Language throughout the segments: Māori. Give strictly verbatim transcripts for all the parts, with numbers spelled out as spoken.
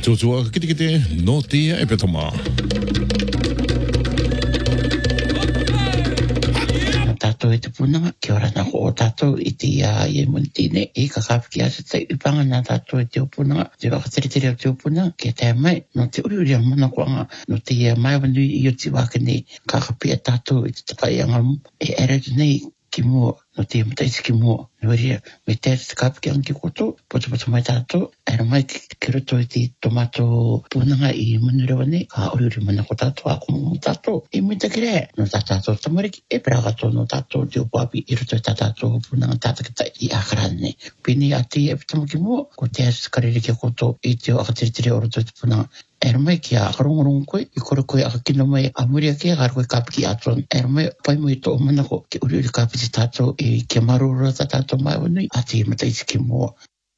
Tutua kiti kiti no tia e petoma. Tato e te punanga, kia ora na ko o tato i te ia i e munitine i ka kawhiki asa te upanga na tato e te opunanga, te wakateretere o te opunanga, kia te mai, no te uri uri a mana kuanga, no te ia mai wanui i o te wakane, ka kapia tato i te takai angamu, e ere tu nei ki mua, no te mataisi ki mua, no ria, me te te kapiki anki koto, poto poto mai tato, ere mai ki roto i te tomato punanga i munurewa nei, ka uri uri mana ko tato, a kumu tato, i muita kire, no tato tamariki, e pragato no tato te opapi, i roto i tato punanga tatakita i akarane. Pini ati e pitamaki mua, ko te asu karere ki koto, i te o akatiritere o roto i te punanga, ere mai ki a karongarong koe, i kore koe a kino mai a muria ke, a koe kapiki atron, ere mai pai mo i tō manako, ki uri uri kapiti tato, i ke marura ta tato mai wanui, a te mataisi ki mua.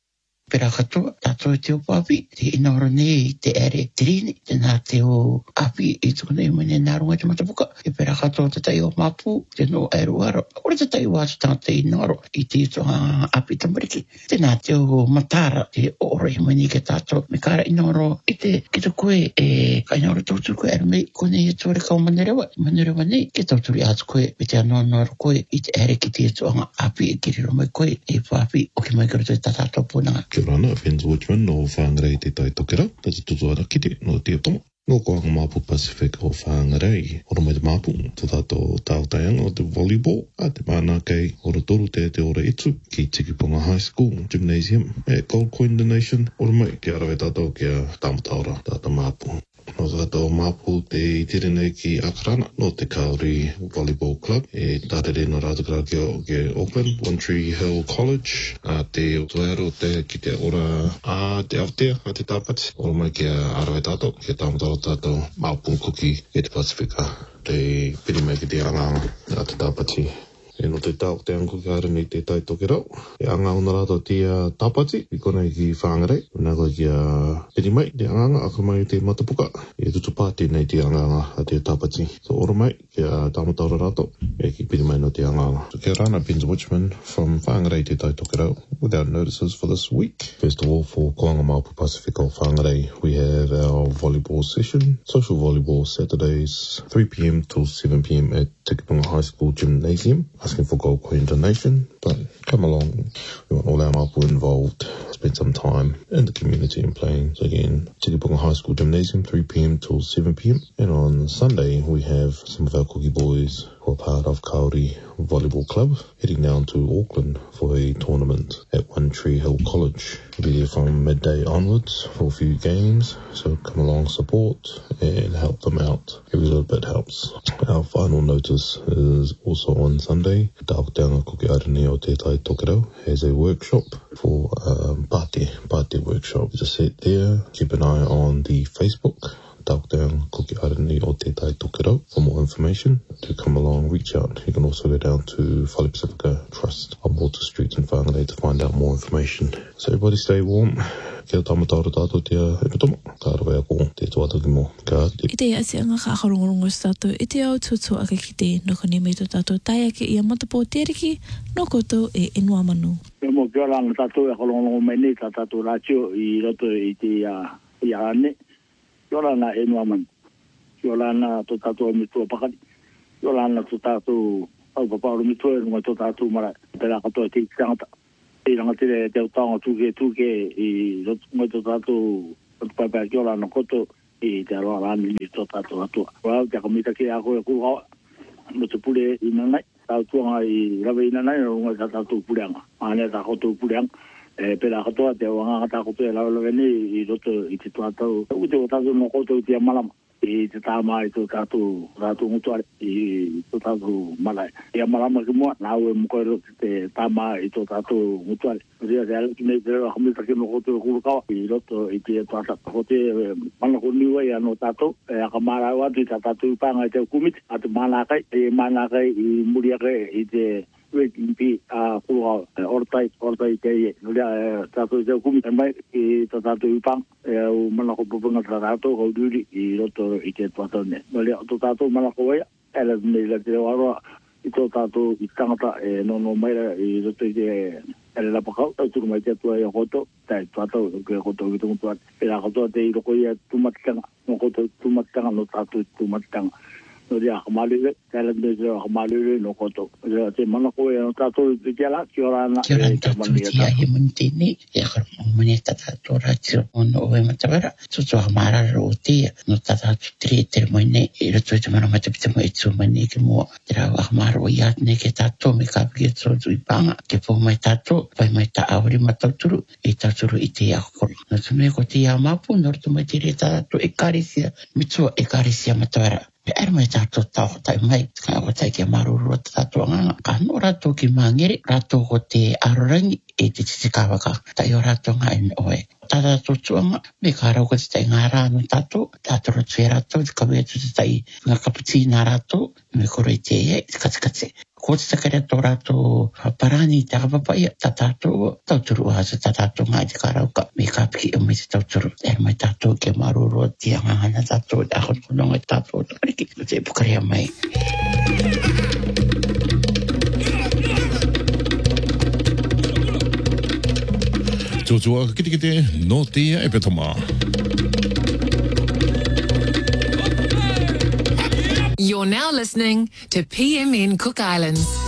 Pera katoa, tato e te opapi, te inaora nei te ere tirini, te nā te o api i tuku nei mene nā runga te matapuka, e pera katoa te tai o mapu, te no eru aro, ore te tai o atu tanga te inaoro, i te ito a api tamariki, te nā te o matara, te ore i mani ke tato, me kara inaoro, i te kita koe, e ka inaoro tauturu koe, ere mei, kone i tuare kau manerewa, manerewa nei, ke tauturu i atu koe, me te anoanoaro koe, i te ere ki te ito a api, e kiriro mai koe, e papi, o ki mai karo te tatato punanga. Rana, Vince Woodman, no whangarei te tai tokera, tata tutuara kite, no te tomo. No koanga Mapu Pacific o whangarei, ora mai te Mapu, to tato tāutaianga o te volleyball, a te mana kei, ora toru te te ora itu, ki Tikipunga High School, Gymnasium, e Gold Coin Donation, ora mai, ki arawe tato kia tamataora, tata Mapu. No tato Mapu te itere nei ki Akarana, no te Kauri Volleyball Club, e tarere no rātakara ki, ki Auckland, One Tree Hill College, a te otoero te ki te ora a te Aotea, a te tāpati, ora mai ki a arawe tato, ki a tāmataro tato Mapu Kuki, e te Pasifika, te piri mai ki te anganga, a te tāpati. E no te tau te angu ki ara nei te tai toke rau. E anga ona rātou te uh, tāpati, i konei ki whangarei. Nā koe ki a uh, piri mai, te anganga, aka mai te matapuka. E tutu pāti nei te anganga a te tāpati. So ora mai, ki a uh, tāmataura rātou, e ki piri mai no te anganga. So kia rāna, Benz Witchman from Whangarei te tai toke rau, without notices for this week. First of all, for Koanga Mapu Pacific o Whangarei, we have our volleyball session, social volleyball Saturdays, three p.m. till seven p.m. at Tikipunga High School Gymnasium. Asking for Gold Coin donation, but come along. We want all our Mapu involved. Spend some time in the community and playing. So again, Tikipunga High School Gymnasium, three p.m. till seven p.m. And on Sunday, we have some of our cookie boys who are part of Kauri Volleyball Club heading down to Auckland for a tournament at One Tree Hill College. We'll be there from midday onwards for a few games. So come along, support and help them out. Every little bit helps. Our final notice is also on Sunday. Tāoteanga Kuki Aranei o Te Tai Tokerau has a workshop for um, Pāti, Pāti workshop. Just sit there, keep an eye on the Facebook. Tāoteanga Kuki Aranei o Te Tai Tokerau for more information. To come along, reach out. You can also go down to Whale Pacifica Trust on Walter Street in Whangarei to find out more information. So everybody stay warm. Kia tamataura tātou te epitomo. Ka arawe ako te tuataki mo. Ka te. I te asi anga ka akarongorongo sa tātou. I te au tutu aka ki te noko ni me to tātou tai ake i a matapo teriki no koutou e enua manu. Me mo kia ranga tātou e akarongorongo mai nei ka tātou rātio i roto i te i a ane. Kia ranga e enua manu. Kia ranga to tātou mitua pakari. Kia ranga to tātou au papauro mitua e runga to tātou mara. Pera katoa te tangata. I ranga tere te utanga tūke tūke i roto mai to tātou pāpā kia rana koto i te aroa rani ni to tātou atua. Wau te akamita ki a koe kūhawa. No te pule i nanai. Tau tuanga i rawe i nanai o runga ta tātou puleanga. Ane ta koto puleanga. E pera katoa te wanga ta koto e lau lawe ni i roto i te tuatau. Ute o tātou no koto i te amalama. I te tāma i tō tātou tātou ngutuare i tō tātou malai. I amalama ki mua, nā ue mukoero te tāma i tō tātou ngutuare. Ria te alaki nei te rewa hamita ki no koto e kurukawa i roto i te tuata. Ko te manako niwa i anō tātou, e aka mara watu i tā tātou ipanga i te kumiti, a te mānakai, e mānakai i muriake i te Wiki a kurukawa, ortai, ortai te ie. Ria tātou i te kumiti, e mai i tā tātou ipanga, e au manako pupunga tā tātou, kau duri i roto i te tuatau ne. Ria tō tātou manako waia, e la nei la te rewa roa, i tō tātou i tangata e nono maira i roto i te ele la pakau tau turu mai te atua e koto tai tuatau ke koto ki tungu tuat e la koto te i roko ia tumatanga no koto tumatanga no tatu tumatanga no ria kamalile tala me ria kamalile no koto ria te mana ko e no tatu te kiala ki ora na e kamani ia he muntini e ka mani tatu ratio ono o e matavara tu tu amara ro te no tatu tri te mane e ro tu te mana mate pite mo e tu mane ke mo tra amara o ia ne ke tatu me ka ki tro tu ipanga ke po mai tatu pai mai ta auri matuturu e tatu i te ako no tu me ko te amapu no tu mai te tatu e karisia mitsu e karisia matavara er mai tato tau tai mai ka o tai ke maruru tato nga ka no rato ki mangere rato ko te arorangi e te te ka waka tai o rato nga en oe tata to tuanga me ka ro ko te ngara no tato tato ro te rato ka me te tai nga kaputina rato me ko re te e ka ka te ko te kare to rato parani ta ka pa ia tato tato ha se tato nga te ka ro ka me ka pi o me tato er mai tato ke maruru te nga na tato a ko no nga tato te pukaria mai. Tutua kiti kiti no tia e petoma. You're now listening to P M N Cook Islands.